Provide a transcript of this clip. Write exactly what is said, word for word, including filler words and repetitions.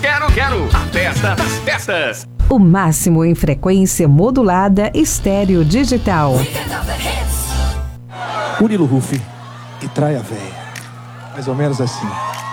Quero, quero, a festa das festas. O máximo em frequência modulada estéreo digital. Murilo Rufi e Traia Véia. Mais ou menos assim.